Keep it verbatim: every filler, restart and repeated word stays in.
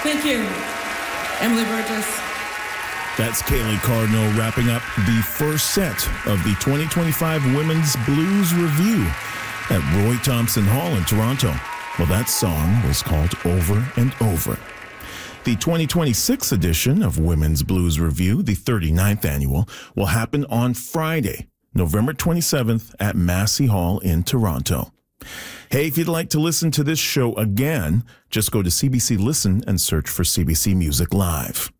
Thank you, Emily Burgess. That's Kaylee Cardinal wrapping up the first set of the twenty twenty-five Women's Blues Review at Roy Thompson Hall in Toronto. Well, that song was called Over and Over. The twenty twenty-six edition of Women's Blues Review, the thirty-ninth annual, will happen on Friday, November twenty-seventh at Massey Hall in Toronto. Hey, if you'd like to listen to this show again, just go to C B C Listen and search for C B C Music Live.